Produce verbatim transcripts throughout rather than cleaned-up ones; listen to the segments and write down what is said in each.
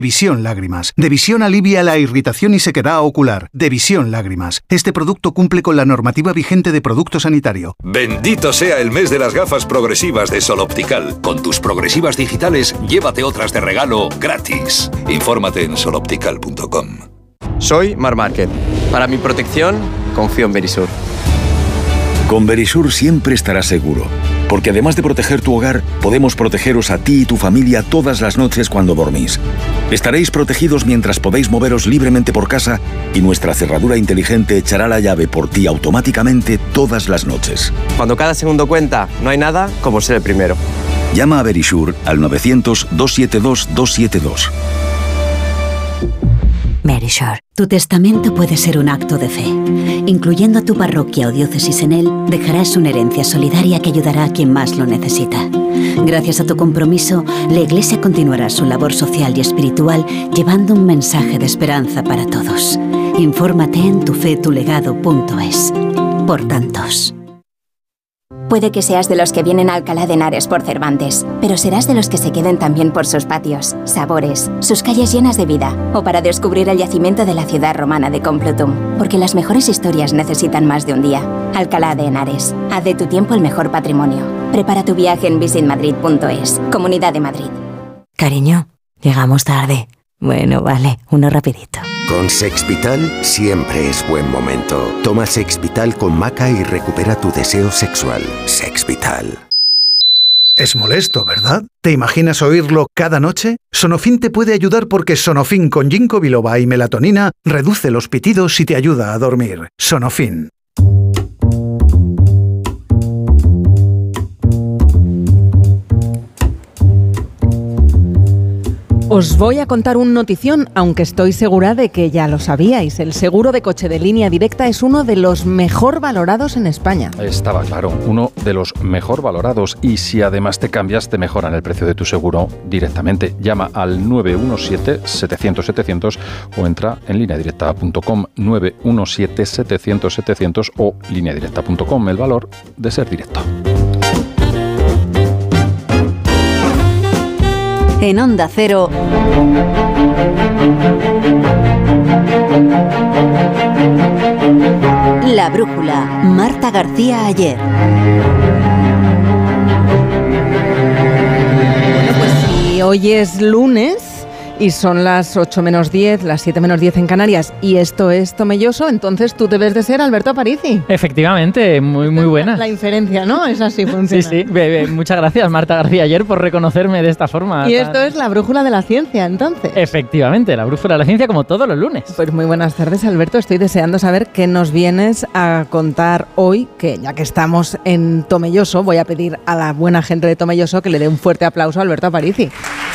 Devisión Lágrimas. Devisión alivia la irritación y sequedad ocular. Devisión Lágrimas. Este producto cumple con la normativa vigente de producto sanitario. Bendito sea el mes de las gafas progresivas de Sol Optical. Con tus progresivas digitales, llévate otras de regalo gratis. Infórmate en sol optical punto com. Soy Mar Márquez. Para mi protección, confío en Verisur. Con Verisur siempre estarás seguro, porque además de proteger tu hogar, podemos protegeros a ti y tu familia todas las noches cuando dormís. Estaréis protegidos mientras podéis moveros libremente por casa y nuestra cerradura inteligente echará la llave por ti automáticamente todas las noches. Cuando cada segundo cuenta, no hay nada como ser el primero. Llama a Verisur al novecientos, doscientos setenta y dos, doscientos setenta y dos. Verisur. Tu testamento puede ser un acto de fe. Incluyendo tu parroquia o diócesis en él, dejarás una herencia solidaria que ayudará a quien más lo necesita. Gracias a tu compromiso, la Iglesia continuará su labor social y espiritual llevando un mensaje de esperanza para todos. Infórmate en tufetulegado punto es. Por tantos. Puede que seas de los que vienen a Alcalá de Henares por Cervantes, pero serás de los que se queden también por sus patios, sabores, sus calles llenas de vida, o para descubrir el yacimiento de la ciudad romana de Complutum, porque las mejores historias necesitan más de un día. Alcalá de Henares, haz de tu tiempo el mejor patrimonio. Prepara tu viaje en visit madrid punto es, Comunidad de Madrid. Cariño, llegamos tarde. Bueno, vale, uno rapidito. Con Sexvital siempre es buen momento. Toma Sexvital con maca y recupera tu deseo sexual. Sexvital. Es molesto, ¿verdad? ¿Te imaginas oírlo cada noche? Sonofin te puede ayudar porque Sonofin con ginkgo biloba y melatonina reduce los pitidos y te ayuda a dormir. Sonofin. Os voy a contar un notición, aunque estoy segura de que ya lo sabíais. El seguro de coche de Línea Directa es uno de los mejor valorados en España. Estaba claro, uno de los mejor valorados. Y si además te cambias, te mejoran el precio de tu seguro directamente. Llama al nueve uno siete, setecientos, setecientos o entra en línea directa punto com. nueve uno siete, setecientos, setecientos o línea directa punto com. El valor de ser directo. En Onda Cero, La Brújula, Marta García Ayer. Bueno, pues si hoy es lunes y son las ocho menos diez, las siete menos diez en Canarias, y esto es Tomelloso, entonces tú debes de ser Alberto Aparici. Efectivamente, muy muy buena. La inferencia, ¿no? Es así, funciona. Sí, sí. Bebe, muchas gracias, Marta García Ayer, por reconocerme de esta forma. Y tan... esto es La Brújula de la Ciencia, entonces. Efectivamente, La Brújula de la Ciencia, como todos los lunes. Pues muy buenas tardes, Alberto. Estoy deseando saber qué nos vienes a contar hoy, que ya que estamos en Tomelloso, voy a pedir a la buena gente de Tomelloso que le dé un fuerte aplauso a Alberto Aparici.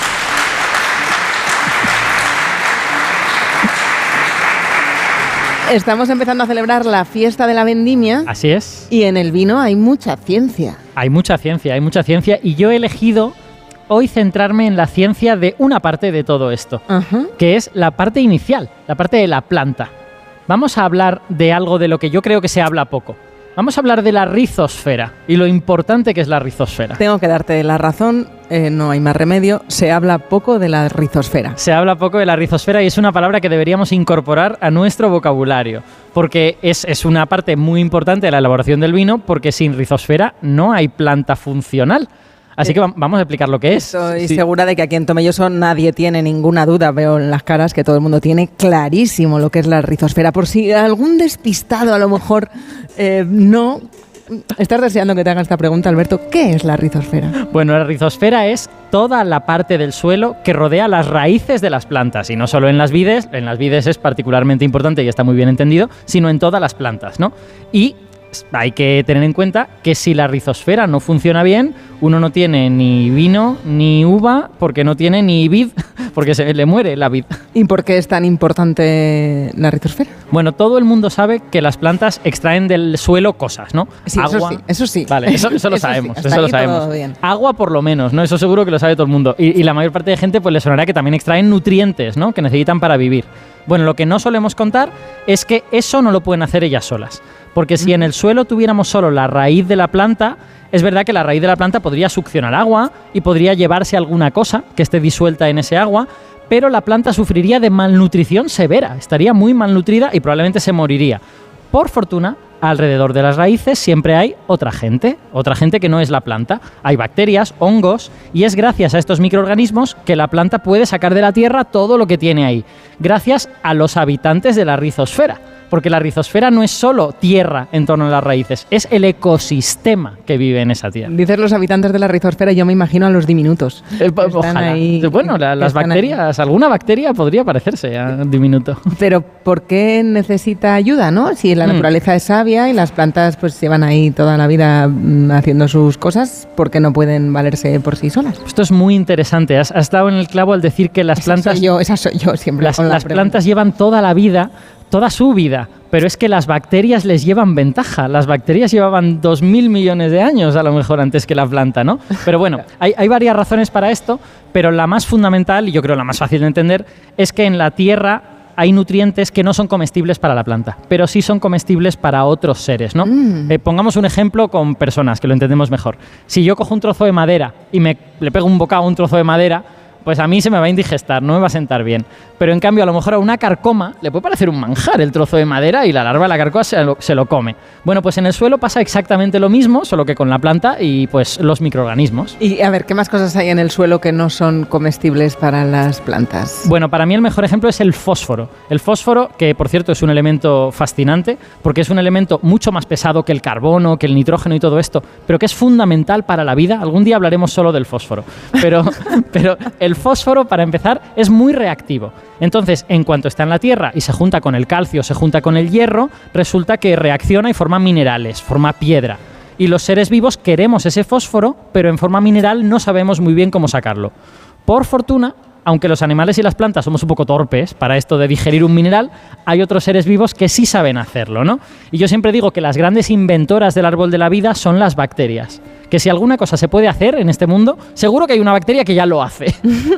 Estamos empezando a celebrar la fiesta de la vendimia. Así es. Y en el vino hay mucha ciencia. Hay mucha ciencia, hay mucha ciencia. Y yo he elegido hoy centrarme en la ciencia de una parte de todo esto, uh-huh. que es la parte inicial, la parte de la planta. Vamos a hablar de algo de lo que yo creo que se habla poco. Vamos a hablar de la rizosfera y lo importante que es la rizosfera. Tengo que darte la razón, eh, no hay más remedio, se habla poco de la rizosfera. Se habla poco de la rizosfera y es una palabra que deberíamos incorporar a nuestro vocabulario, porque es, es una parte muy importante de la elaboración del vino, porque sin rizosfera no hay planta funcional. Así que vamos a explicar lo que es. Estoy sí. segura de que aquí en Tomelloso nadie tiene ninguna duda. Veo en las caras que todo el mundo tiene clarísimo lo que es la rizosfera. Por si algún despistado a lo mejor eh, no... ¿Estás deseando que te haga esta pregunta, Alberto? ¿Qué es la rizosfera? Bueno, la rizosfera es toda la parte del suelo que rodea las raíces de las plantas. Y no solo en las vides, en las vides es particularmente importante y está muy bien entendido, sino en todas las plantas, ¿no? Y hay que tener en cuenta que si la rizosfera no funciona bien, uno no tiene ni vino ni uva, porque no tiene ni vid, porque se le muere la vid. ¿Y por qué es tan importante la rizosfera? Bueno, todo el mundo sabe que las plantas extraen del suelo cosas, ¿no? Sí, Agua. eso sí, eso sí. Vale, eso, eso lo eso sabemos, sí, eso lo sabemos. Agua por lo menos, ¿no? Eso seguro que lo sabe todo el mundo. Y, y la mayor parte de gente pues le sonará que también extraen nutrientes, ¿no? Que necesitan para vivir. Bueno, lo que no solemos contar es que eso no lo pueden hacer ellas solas. Porque si en el suelo tuviéramos solo la raíz de la planta, es verdad que la raíz de la planta podría succionar agua y podría llevarse alguna cosa que esté disuelta en ese agua, pero la planta sufriría de malnutrición severa, estaría muy malnutrida y probablemente se moriría. Por fortuna, alrededor de las raíces siempre hay otra gente, otra gente que no es la planta. Hay bacterias, hongos, y es gracias a estos microorganismos que la planta puede sacar de la tierra todo lo que tiene ahí, gracias a los habitantes de la rizosfera. Porque la rizosfera no es solo tierra en torno a las raíces, es el ecosistema que vive en esa tierra. Dices los habitantes de la rizosfera y yo me imagino a los diminutos. Eh, ojalá. Ahí, bueno, la, las bacterias, ahí. Alguna bacteria podría parecerse a un diminuto. Pero ¿por qué necesita ayuda, no? Si la naturaleza mm. es sabia y las plantas pues llevan ahí toda la vida mm, haciendo sus cosas, ¿por qué no pueden valerse por sí solas? Esto es muy interesante. Has, has dado en el clavo al decir que las esa plantas... Soy yo, esa soy yo siempre. Las, las plantas llevan toda la vida... toda su vida, pero es que las bacterias les llevan ventaja. Las bacterias llevaban dos mil millones de años a lo mejor antes que la planta, ¿no? Pero bueno, hay, hay varias razones para esto, pero la más fundamental, y yo creo la más fácil de entender, es que en la tierra hay nutrientes que no son comestibles para la planta, pero sí son comestibles para otros seres, ¿no? Mm. Eh, pongamos un ejemplo con personas, que lo entendemos mejor. Si yo cojo un trozo de madera y me, le pego un bocado a un trozo de madera, pues a mí se me va a indigestar, no me va a sentar bien. Pero en cambio, a lo mejor a una carcoma le puede parecer un manjar el trozo de madera y la larva de la carcoma se lo, se lo come. Bueno, pues en el suelo pasa exactamente lo mismo, solo que con la planta y pues los microorganismos. Y a ver, ¿qué más cosas hay en el suelo que no son comestibles para las plantas? Bueno, para mí el mejor ejemplo es el fósforo. El fósforo, que por cierto es un elemento fascinante, porque es un elemento mucho más pesado que el carbono, que el nitrógeno y todo esto, pero que es fundamental para la vida. Algún día hablaremos solo del fósforo. Pero, pero el fósforo, para empezar, es muy reactivo. Entonces, en cuanto está en la tierra y se junta con el calcio, se junta con el hierro, resulta que reacciona y forma minerales, forma piedra. Y los seres vivos queremos ese fósforo, pero en forma mineral no sabemos muy bien cómo sacarlo. Por fortuna, aunque los animales y las plantas somos un poco torpes para esto de digerir un mineral, hay otros seres vivos que sí saben hacerlo, ¿no? Y yo siempre digo que las grandes inventoras del árbol de la vida son las bacterias. Que si alguna cosa se puede hacer en este mundo, seguro que hay una bacteria que ya lo hace.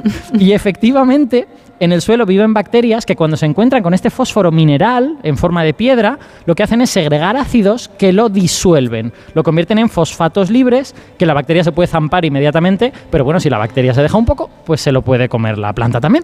Y efectivamente, en el suelo viven bacterias que cuando se encuentran con este fósforo mineral en forma de piedra, lo que hacen es segregar ácidos que lo disuelven. Lo convierten en fosfatos libres, que la bacteria se puede zampar inmediatamente, pero bueno, si la bacteria se deja un poco, pues se lo puede comer la planta también.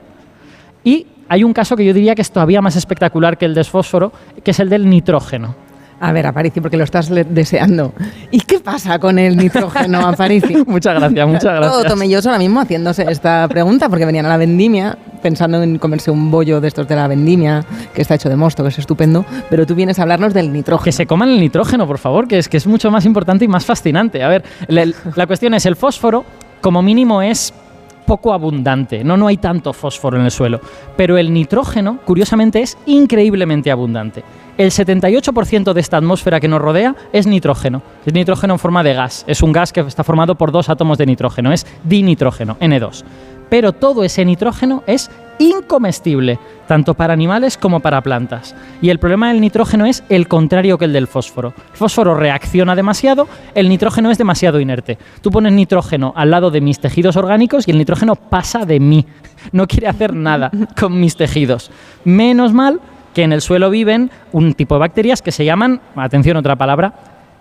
Y hay un caso que yo diría que es todavía más espectacular que el del fósforo, que es el del nitrógeno. A ver, Aparici, porque lo estás deseando. ¿Y qué pasa con el nitrógeno, Aparici? Muchas gracias, muchas gracias. Todo Tomelloso ahora mismo haciéndose esta pregunta, porque venían a la vendimia pensando en comerse un bollo de estos de la vendimia, que está hecho de mosto, que es estupendo, pero tú vienes a hablarnos del nitrógeno. Que se coman el nitrógeno, por favor, que es, que es mucho más importante y más fascinante. A ver, la, la cuestión es, el fósforo, como mínimo, es poco abundante, no, no hay tanto fósforo en el suelo, pero el nitrógeno, curiosamente, es increíblemente abundante. El setenta y ocho por ciento de esta atmósfera que nos rodea es nitrógeno. Es nitrógeno en forma de gas. Es un gas que está formado por dos átomos de nitrógeno. Es dinitrógeno, ene dos. Pero todo ese nitrógeno es incomestible, tanto para animales como para plantas. Y el problema del nitrógeno es el contrario que el del fósforo. El fósforo reacciona demasiado, el nitrógeno es demasiado inerte. Tú pones nitrógeno al lado de mis tejidos orgánicos y el nitrógeno pasa de mí. No quiere hacer nada con mis tejidos. Menos mal que en el suelo viven un tipo de bacterias que se llaman, atención, otra palabra,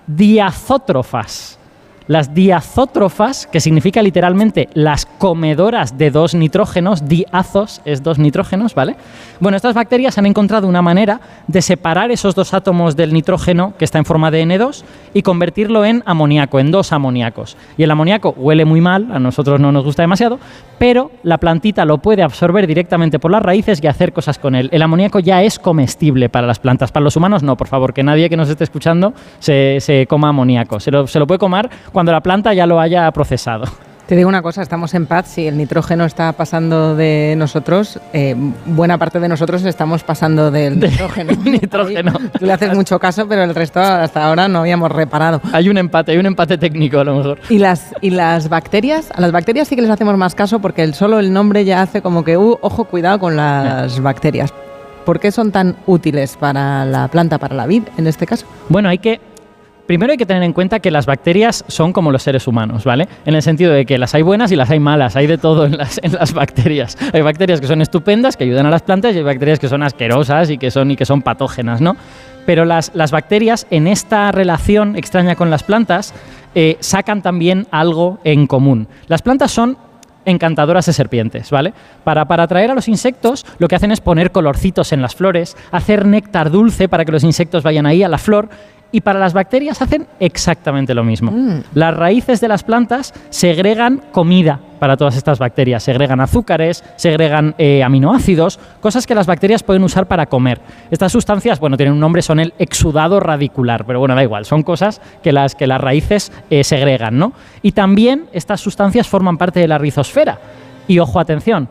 diazótrofas. Las diazótrofas, que significa literalmente las comedoras de dos nitrógenos, diazos es dos nitrógenos, ¿vale? Bueno, estas bacterias han encontrado una manera de separar esos dos átomos del nitrógeno, que está en forma de ene dos, y convertirlo en amoníaco, en dos amoníacos. Y el amoníaco huele muy mal, a nosotros no nos gusta demasiado, pero la plantita lo puede absorber directamente por las raíces y hacer cosas con él. El amoníaco ya es comestible para las plantas, para los humanos no, por favor, que nadie que nos esté escuchando se, se coma amoníaco. Se lo, se lo puede comer cuando la planta ya lo haya procesado. Te digo una cosa, estamos en paz, si el nitrógeno está pasando de nosotros, eh, buena parte de nosotros estamos pasando del de nitrógeno. nitrógeno. Tú le haces mucho caso, pero el resto hasta ahora no habíamos reparado. Hay un empate, hay un empate técnico a lo mejor. ¿Y las, y las bacterias? A las bacterias sí que les hacemos más caso porque el, solo el nombre ya hace como que, uh, ojo, cuidado con las no. bacterias. ¿Por qué son tan útiles para la planta, para la vid, en este caso? Bueno, hay que... Primero hay que tener en cuenta que las bacterias son como los seres humanos, ¿vale? En el sentido de que las hay buenas y las hay malas, hay de todo en las, en las bacterias. Hay bacterias que son estupendas, que ayudan a las plantas, y hay bacterias que son asquerosas y que son, y que son patógenas, ¿no? Pero las, las bacterias, en esta relación extraña con las plantas, eh, sacan también algo en común. Las plantas son encantadoras de serpientes, ¿vale? Para, para atraer a los insectos, lo que hacen es poner colorcitos en las flores, hacer néctar dulce para que los insectos vayan ahí a la flor. Y para las bacterias hacen exactamente lo mismo. Mm. Las raíces de las plantas segregan comida para todas estas bacterias. Segregan azúcares, segregan eh, aminoácidos, cosas que las bacterias pueden usar para comer. Estas sustancias, bueno, tienen un nombre, son el exudado radicular, pero bueno, da igual, son cosas que las, que las raíces eh, segregan, ¿no? Y también estas sustancias forman parte de la rizosfera. Y ojo, atención,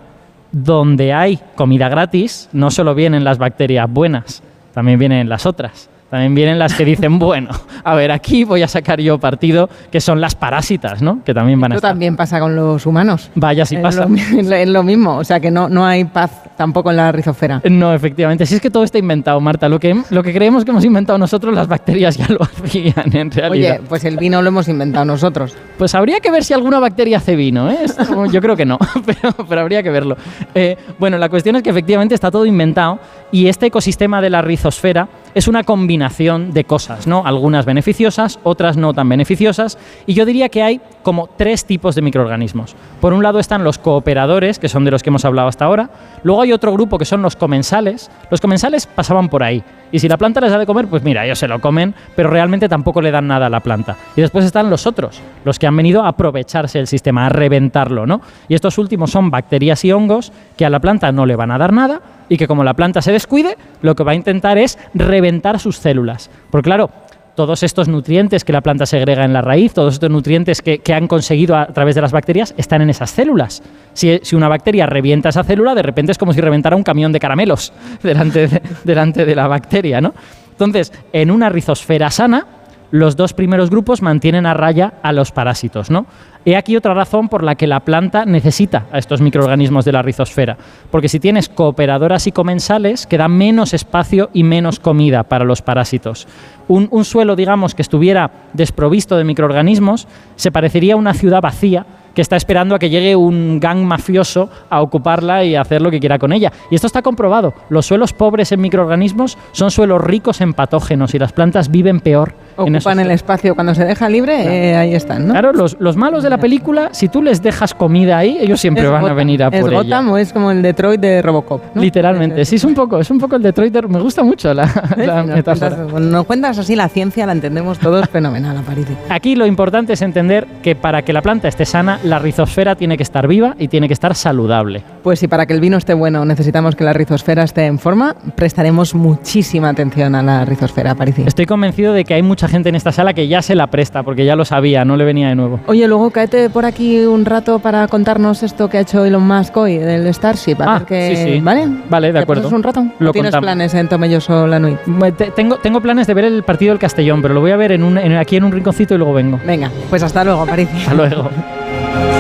donde hay comida gratis, no solo vienen las bacterias buenas, también vienen las otras. También vienen las que dicen, bueno, a ver, aquí voy a sacar yo partido, que son las parásitas, ¿no? Que también van a Esto estar. también pasa con los humanos. Vaya, sí pasa. Es lo, es lo mismo, o sea que no, no hay paz tampoco en la rizosfera. No, efectivamente. Si es que todo está inventado, Marta. Lo que, lo que creemos que hemos inventado nosotros, las bacterias ya lo hacían, en realidad. Oye, pues el vino lo hemos inventado nosotros. Pues habría que ver si alguna bacteria hace vino, ¿eh? Esto, yo creo que no, pero, pero habría que verlo. Eh, bueno, la cuestión es que efectivamente está todo inventado y este ecosistema de la rizosfera es una combinación de cosas, ¿no? Algunas beneficiosas, otras no tan beneficiosas, y yo diría que hay como tres tipos de microorganismos. Por un lado están los cooperadores, que son de los que hemos hablado hasta ahora. Luego hay otro grupo que son los comensales. Los comensales pasaban por ahí, y si la planta les da de comer, pues mira, ellos se lo comen, pero realmente tampoco le dan nada a la planta. Y después están los otros, los que han venido a aprovecharse del sistema, a reventarlo, ¿no? Y estos últimos son bacterias y hongos que a la planta no le van a dar nada, y que como la planta se descuide, lo que va a intentar es reventar sus células. Porque claro, todos estos nutrientes que la planta segrega en la raíz, todos estos nutrientes que, que han conseguido a través de las bacterias, están en esas células. Si, si una bacteria revienta esa célula, de repente es como si reventara un camión de caramelos delante de, delante de la bacteria, ¿no? Entonces, en una rizosfera sana, los dos primeros grupos mantienen a raya a los parásitos, ¿no? He aquí otra razón por la que la planta necesita a estos microorganismos de la rizosfera. Porque si tienes cooperadoras y comensales, queda menos espacio y menos comida para los parásitos. Un, un suelo, digamos, que estuviera desprovisto de microorganismos, se parecería a una ciudad vacía que está esperando a que llegue un gang mafioso a ocuparla y a hacer lo que quiera con ella. Y esto está comprobado. Los suelos pobres en microorganismos son suelos ricos en patógenos y las plantas viven peor. Ocupan el espacio. Cuando se deja libre, claro. eh, ahí están, ¿no? Claro, los, los malos de la película, si tú les dejas comida ahí, ellos siempre es van Gotham, a venir a por ¿Es ella. Gotham o es como el Detroit de Robocop, ¿no? Literalmente, sí, es un poco, es un poco el Detroit de... Me gusta mucho la, la nos metáfora. Cuentas, nos cuentas así la ciencia, la entendemos todos fenomenal, Aparici. Aquí lo importante es entender que para que la planta esté sana, la rizosfera tiene que estar viva y tiene que estar saludable. Pues si para que el vino esté bueno necesitamos que la rizosfera esté en forma, prestaremos muchísima atención a la rizosfera, Aparici. Estoy convencido de que hay mucha gente en esta sala que ya se la presta, porque ya lo sabía, no le venía de nuevo. Oye, luego cáete por aquí un rato para contarnos esto que ha hecho Elon Musk hoy, del Starship. A ah, ver que, sí, sí. ¿Vale? Vale, de acuerdo. ¿Te un rato? Lo ¿Tienes contamos. planes en Tomelloso la Nuit? Tengo, tengo planes de ver el partido del Castellón, pero lo voy a ver en un, en, aquí en un rinconcito y luego vengo. Venga, pues hasta luego, Aparici. Hasta luego.